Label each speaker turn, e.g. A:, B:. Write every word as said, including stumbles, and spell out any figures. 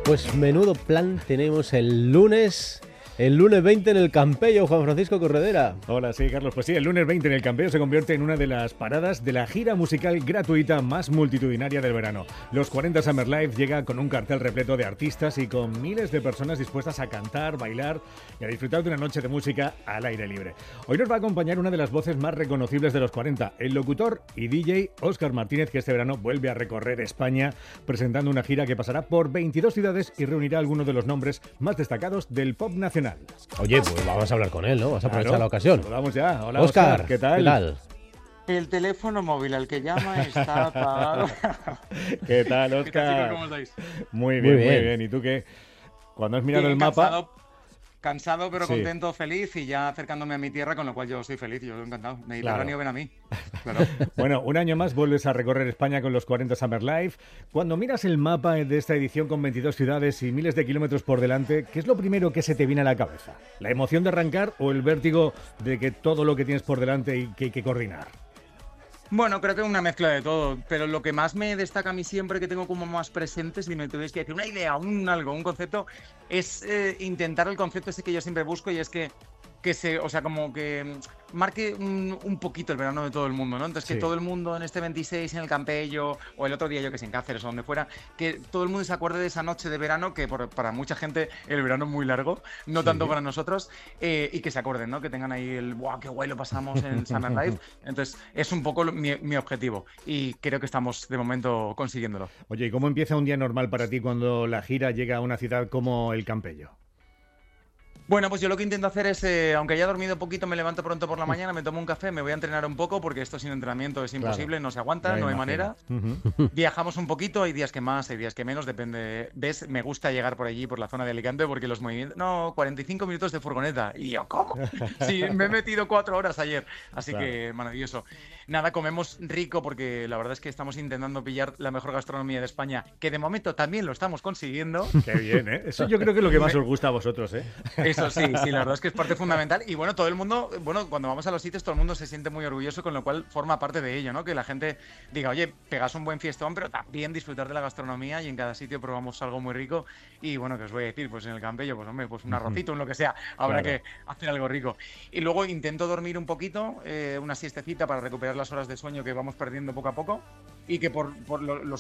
A: Pues menudo plan tenemos el lunes, el lunes veinte en el Campello, Juan Francisco Corredera.
B: Hola, sí, Carlos. Pues sí, el lunes veinte en el Campello se convierte en una de las paradas de la gira musical gratuita más multitudinaria del verano. Los cuarenta Summer Live llega con un cartel repleto de artistas y con miles de personas dispuestas a cantar, bailar y a disfrutar de una noche de música al aire libre. Hoy nos va a acompañar una de las voces más reconocibles de los cuarenta, el locutor y D J Óscar Martínez, que este verano vuelve a recorrer España presentando una gira que pasará por veintidós ciudades y reunirá algunos de los nombres más destacados del pop nacional.
A: Oye, pues vamos a hablar con él, ¿no? Vamos a aprovechar
B: Claro,
A: la ocasión.
B: Vamos ya. Hola,
A: Óscar,
B: Óscar, ¿qué tal?
A: ¿Qué tal?
C: El teléfono móvil al que llama está apagado.
B: ¿Qué tal, Óscar?
C: ¿Qué tal, chicos? ¿Cómo estáis?
B: Muy bien,
A: Muy
B: muy
A: bien.
B: bien. ¿Y tú qué? Cuando has mirado
C: Bien,
B: el mapa...
C: Cansado, cansado pero
B: Sí.
C: contento, feliz y ya acercándome a mi tierra, con lo cual yo soy feliz, yo encantado. Mediterráneo, ven a mí. Claro.
B: Bueno, un año más vuelves a recorrer España con los cuarenta Summer Live. Cuando miras el mapa de esta edición con veintidós ciudades y miles de kilómetros por delante, ¿qué es lo primero que se te viene a la cabeza? ¿La emoción de arrancar o el vértigo de que todo lo que tienes por delante y que hay que coordinar?
C: Bueno, creo que una mezcla de todo, pero lo que más me destaca a mí siempre, que tengo como más presente, si me tuvierais que decir una idea, un algo, un concepto, es eh, intentar el concepto ese que yo siempre busco, y es que, que se, o sea, como que marque un, un poquito el verano de todo el mundo, ¿no? Entonces, que
B: Sí.
C: todo el mundo en este veintiséis en el Campello, o el otro día yo que sé, en Cáceres o donde fuera, que todo el mundo se acuerde de esa noche de verano, que por- para mucha gente el verano es muy largo, no
B: Sí.
C: tanto para nosotros, eh, y que se acuerden, ¿no? Que tengan ahí el, ¡buah, qué guay lo pasamos en Summer Live! Entonces, es un poco lo- mi, mi objetivo, y creo que estamos de momento consiguiéndolo.
B: Oye, ¿y cómo empieza un día normal para ti cuando la gira llega a una ciudad como el Campello?
C: Bueno, pues yo lo que intento hacer es, eh, aunque haya dormido poquito, me levanto pronto por la mañana, me tomo un café, me voy a entrenar un poco, porque esto sin entrenamiento es imposible, no se aguanta,
B: Ya
C: no hay
B: imagino.
C: manera.
B: Ujú.
C: Viajamos un poquito, hay días que más, hay días que menos, depende. ¿Ves? Me gusta llegar por allí, por la zona de Alicante, porque los movimientos... No, cuarenta y cinco minutos de furgoneta. Y yo, ¿cómo? Sí, me he metido cuatro horas ayer, así
B: Claro.
C: que maravilloso. Nada, comemos rico, porque la verdad es que estamos intentando pillar la mejor gastronomía de España, que de momento también lo estamos consiguiendo.
B: Qué bien, ¿eh? Eso yo creo que es lo que más os gusta a vosotros, ¿eh?
C: Eso sí, sí, la verdad es que es parte fundamental. Y bueno, todo el mundo, bueno, cuando vamos a los sitios, todo el mundo se siente muy orgulloso, con lo cual forma parte de ello, ¿no? Que la gente diga, oye, pegas un buen fiestón, pero también disfrutar de la gastronomía, y en cada sitio probamos algo muy rico. Y bueno, que os voy a decir, pues en el Campello, pues hombre, pues un arrocito, un lo que sea, habrá
B: Claro.
C: que hacer algo rico. Y luego intento dormir un poquito, eh, una siestecita para recuperar las horas de sueño que vamos perdiendo poco a poco, y que por, por lo- los